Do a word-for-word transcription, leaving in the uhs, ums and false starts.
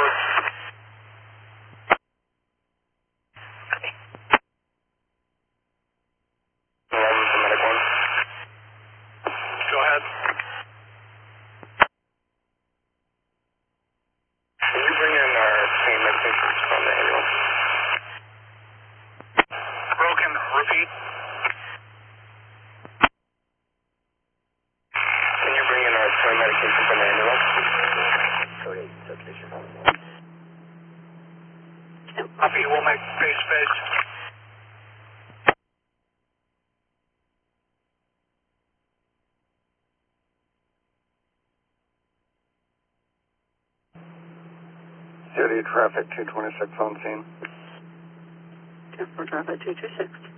Go ahead. Can you bring in our pain medications from the ambulance? Broken. Repeat. Can you bring in our pain medication from the ambulance? Code eight, substation. Copy. We'll make base base. City traffic two twenty-six on scene. ten four traffic two two six.